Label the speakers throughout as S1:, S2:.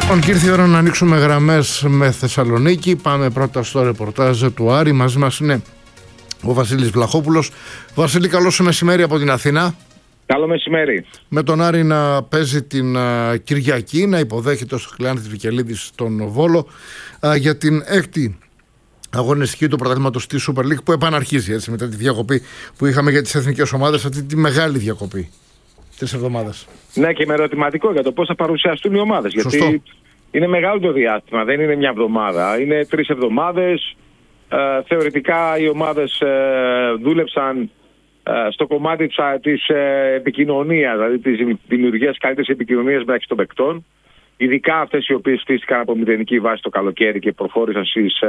S1: Και ήρθε η ώρα να ανοίξουμε γραμμές με Θεσσαλονίκη. Πάμε πρώτα στο ρεπορτάζ του Άρη. Μαζί μας είναι ο Βασίλης Βλαχόπουλος. Βασίλη, καλό σου μεσημέρι από την Αθήνα.
S2: Καλό μεσημέρι.
S1: Με τον Άρη να παίζει την Κυριακή, να υποδέχεται στο Κλεάνθης Βικελίδης τον Βόλο για την έκτη αγωνιστική του πρωταθλήματος της Super League, που επαναρχίζει έτσι, μετά τη διακοπή που είχαμε για τις εθνικές ομάδες, αυτή τη μεγάλη διακοπή της εβδομάδας.
S2: Ναι, και με ερωτηματικό για το πώς θα παρουσιαστούν οι ομάδες. Γιατί είναι μεγάλο το διάστημα, δεν είναι μια εβδομάδα, είναι 3 εβδομάδες. Θεωρητικά οι ομάδες δούλεψαν στο κομμάτι της επικοινωνίας, δηλαδή της δημιουργίας καλύτερης επικοινωνίας μεταξύ των παικτών. Ειδικά αυτές οι οποίες στήθηκαν από μηδενική βάση το καλοκαίρι και προχώρησαν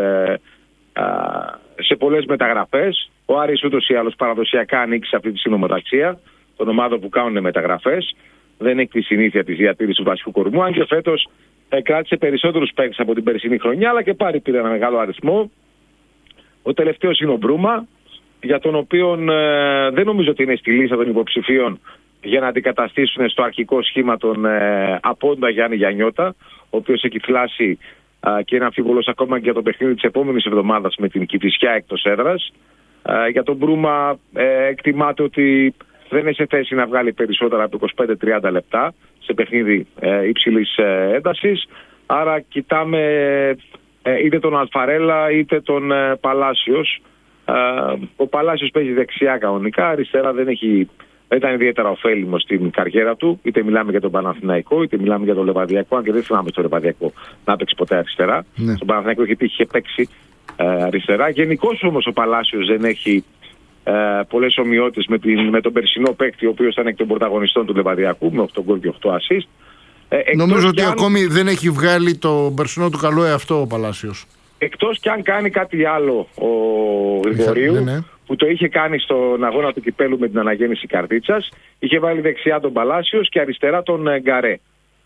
S2: σε πολλές μεταγραφές. Ο Άρης ούτως ή άλλως παραδοσιακά ανήκει σε αυτή τη συνομοταξία των ομάδων που κάνουν μεταγραφές. Δεν έχει τη συνήθεια της διατήρησης του βασικού κορμού, αν και φέτος κράτησε περισσότερους παίκτες από την περσινή χρονιά, αλλά και πάλι πήρε ένα μεγάλο αριθμό. Ο τελευταίος είναι ο Μπρούμα, για τον οποίο δεν νομίζω ότι είναι στη λίστα των υποψηφίων για να αντικαταστήσουν στο αρχικό σχήμα τον απόντα Γιάννη Γιαννιώτα, ο οποίος έχει θλάσει και είναι αμφίβολος ακόμα και για το παιχνίδι της επόμενης εβδομάδας με την Κηφισιά εκτός έδρας. Για τον Μπρούμα εκτιμάται ότι δεν είναι σε θέση να βγάλει περισσότερα από 25-30 λεπτά σε παιχνίδι υψηλής έντασης. Άρα κοιτάμε είτε τον Αλφαρέλα είτε τον Παλάσιος. Ο Παλάσιος παίζει δεξιά κανονικά, αριστερά δεν ήταν ιδιαίτερα ωφέλιμο στην καριέρα του. Είτε μιλάμε για τον Παναθηναϊκό, είτε μιλάμε για τον Λεβαδιακό, αν και δεν θυμάμαι στο Λεβαδιακό να παίξει ποτέ αριστερά. Ναι. Στον Παναθηναϊκό είχε παίξει αριστερά. Γενικώς όμως ο Παλάσιος δεν έχει πολλές ομοιότητες με τον περσινό παίκτη, ο οποίος ήταν εκ των πρωταγωνιστών του Λεβαδιακού, με 8 γκολ και 8 ασίστ.
S1: Νομίζω ότι ακόμη δεν έχει βγάλει το περσινό του καλό εαυτό ο Παλάσιος.
S2: Εκτός κι αν κάνει κάτι άλλο ο Γρηγορίου, ναι. Που το είχε κάνει στον αγώνα του κυπέλου με την αναγέννηση Καρδίτσας. Είχε βάλει δεξιά τον Παλάσιος και αριστερά τον Γκαρέ.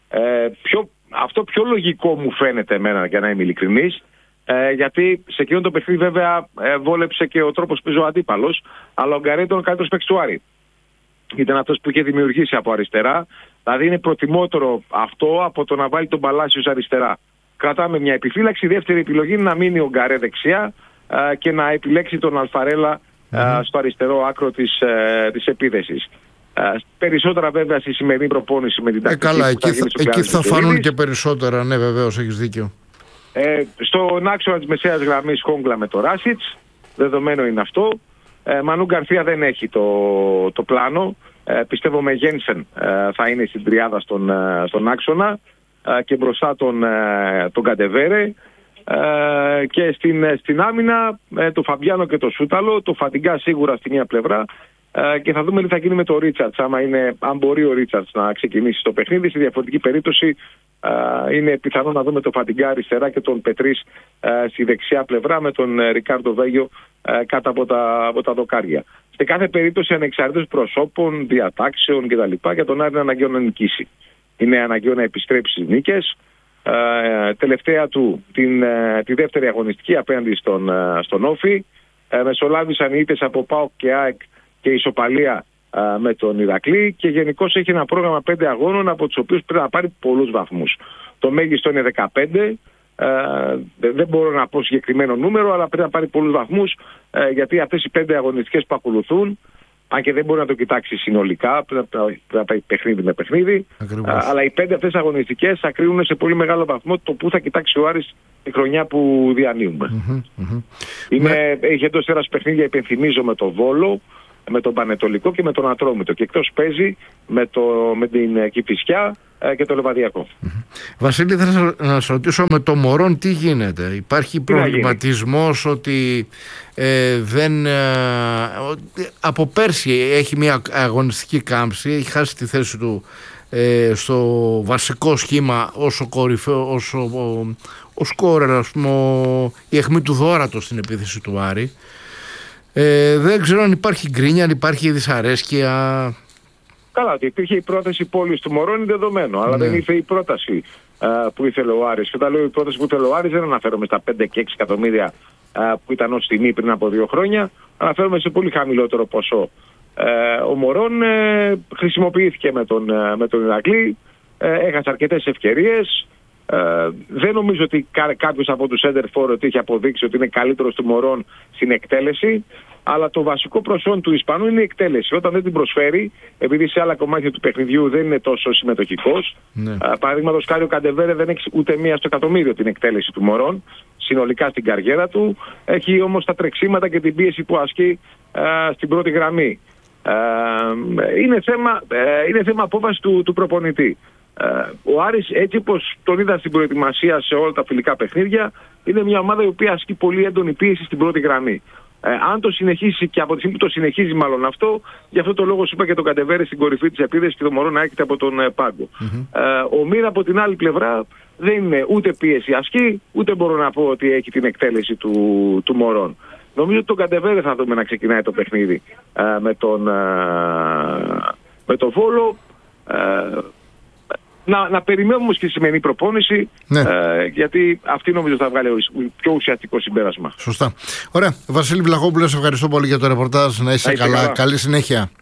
S2: Αυτό πιο λογικό μου φαίνεται εμένα, για να είμαι ειλικρινής, γιατί σε εκείνο το παιχνίδι βέβαια βόλεψε και ο τρόπος που παίζει ο αντίπαλος, αλλά ο Γκαρέ ήταν ο καλύτερος παίκτης του Άρη. Ήταν αυτός που είχε δημιουργήσει από αριστερά, δηλαδή είναι προτιμότερο αυτό από το να βάλει τον Παλάσιος αριστερά. Κρατάμε μια επιφύλαξη. Η δεύτερη επιλογή είναι να μείνει ο Γκαρέ δεξιά και να επιλέξει τον Αλφαρέλα στο αριστερό άκρο της επίδεσης. Περισσότερα βέβαια στη σημερινή προπόνηση με την τακτική.
S1: Καλά, εκεί θα φανούν και περισσότερα, ναι, βεβαίως, έχεις δίκιο.
S2: Στον άξονα της μεσαίας γραμμής Χόγκλα με το Ράσιτς, δεδομένο είναι αυτό. Μανού Γκαρθία δεν έχει το πλάνο. Πιστεύω με Γένσεν θα είναι στην τριάδα στον άξονα και μπροστά τον Καντεβέρε, και στην άμυνα το Φαμπιάνο και το Σούταλο, το Φαντιγκά σίγουρα στη μία πλευρά, και θα δούμε τι θα γίνει με το Ρίτσαρτς, αν μπορεί ο Ρίτσαρτς να ξεκινήσει το παιχνίδι. Στη διαφορετική περίπτωση είναι πιθανό να δούμε το Φαντιγκά αριστερά και τον Πετρίς στη δεξιά πλευρά, με τον Ρικάρντο Βέγιο κάτω από τα δοκάρια. Σε κάθε περίπτωση, ανεξαρτήτως προσώπων, διατάξεων κτλ., για τον Άρη είναι αναγκαίο να νικήσει. Είναι αναγκαίο να επιστρέψει στις νίκες. Τελευταία του τη δεύτερη αγωνιστική απέναντι στον Όφη. Μεσολάβησαν ήττες από ΠΑΟΚ και ΑΕΚ και ισοπαλία με τον Ηρακλή, και γενικώς έχει ένα πρόγραμμα 5 αγώνων, από τους οποίους πρέπει να πάρει πολλούς βαθμούς. Το μέγιστο είναι 15. Δεν μπορώ να πω συγκεκριμένο νούμερο, αλλά πρέπει να πάρει πολλούς βαθμούς, γιατί αυτές οι 5 αγωνιστικές που ακολουθούν, αν και δεν μπορεί να το κοιτάξει συνολικά, πρέπει να πάει παιχνίδι με παιχνίδι, αλλά οι 5 αυτές αγωνιστικές θα κρίνουν σε πολύ μεγάλο βαθμό το που θα κοιτάξει ο Άρης τη χρονιά που διανύουμε. Έχει εντός έδρας παιχνίδια, υπενθυμίζω, με τον Βόλο, με τον Πανετολικό και με τον Ατρόμητο, και εκτός παίζει με την Κηφισιά και το Λεβαδιακό.
S1: Βασίλη, θα να σε ρωτήσω, με το Μωρόν τι γίνεται? Υπάρχει προβληματισμός ότι από πέρσι έχει μια αγωνιστική κάμψη, έχει χάσει τη θέση του στο βασικό σχήμα όσο κορυφαίο, ο σκόρερ, ας πούμε, η αιχμή του δόρατο στην επίθεση του Άρη. Δεν ξέρω αν υπάρχει γκρίνια, αν υπάρχει δυσαρέσκεια.
S2: Καλά, ότι υπήρχε η πρόθεση πόλης του Μωρόν είναι δεδομένο, αλλά δεν ήρθε η πρόταση που ήθελε ο Άρης. Και όταν λέω η πρόταση που ήθελε ο Άρης, δεν αναφέρομαι στα 5 και 6 εκατομμύρια που ήταν ως τιμή πριν από 2 χρόνια, αναφέρομαι σε πολύ χαμηλότερο ποσό. Ο Μωρόν χρησιμοποιήθηκε με τον Ηρακλή, έχασε αρκετές ευκαιρίες. Δεν νομίζω ότι κάποιος από τους center-for ότι έχει αποδείξει ότι είναι καλύτερος του Μωρόν στην εκτέλεση, αλλά το βασικό προσόν του Ισπανού είναι η εκτέλεση. Όταν δεν την προσφέρει, επειδή σε άλλα κομμάτια του παιχνιδιού δεν είναι τόσο συμμετοχικός, παραδείγματος χάρη ο Καντεβέρε δεν έχει ούτε μία στο εκατομμύριο την εκτέλεση του Μωρόν συνολικά στην καριέρα του. Έχει όμως τα τρεξίματα και την πίεση που ασκεί στην πρώτη γραμμή. Είναι θέμα απόφαση του προπονητή. Ο Άρης, έτσι όπως τον είδα στην προετοιμασία σε όλα τα φιλικά παιχνίδια, είναι μια ομάδα η οποία ασκεί πολύ έντονη πίεση στην πρώτη γραμμή. Αν το συνεχίσει, και από τη στιγμή που το συνεχίζει μάλλον αυτό, γι' αυτό το λόγο σου είπα και τον Καντεβέρε στην κορυφή της επίδεσης και το Μωρόν να έρχεται από τον πάγκο. Ο Μίρα από την άλλη πλευρά δεν είναι ούτε πίεση ασκεί, ούτε μπορώ να πω ότι έχει την εκτέλεση του Μωρόν. Νομίζω ότι τον Καντεβέρε θα δούμε να ξεκινάει το παιχνίδι με τον Βόλο. Να περιμένουμε όμως και τη σημερινή προπόνηση, γιατί αυτή νομίζω θα βγάλει πιο ουσιαστικό συμπέρασμα.
S1: Σωστά. Ωραία. Βασίλη Βλαχόπουλε, ευχαριστώ πολύ για το ρεπορτάζ. Να είσαι καλά. Καλή συνέχεια.